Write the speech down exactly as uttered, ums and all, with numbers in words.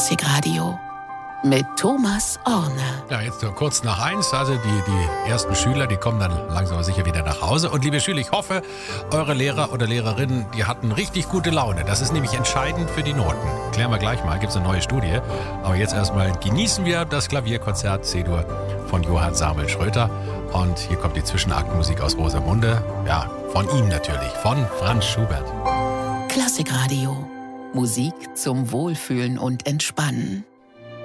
Klassikradio mit Thomas Orne. Ja, jetzt nur kurz nach eins, also die, die ersten Schüler, die kommen dann langsam aber sicher wieder nach Hause. Und liebe Schüler, ich hoffe, eure Lehrer oder Lehrerinnen, die hatten richtig gute Laune. Das ist nämlich entscheidend für die Noten. Klären wir gleich mal, gibt es eine neue Studie. Aber jetzt erstmal genießen wir das Klavierkonzert C-Dur von Johann Samuel Schröter. Und hier kommt die Zwischenaktmusik aus Rosamunde. Ja, von ihm natürlich, von Franz Schubert. Klassikradio. Musik zum Wohlfühlen und Entspannen.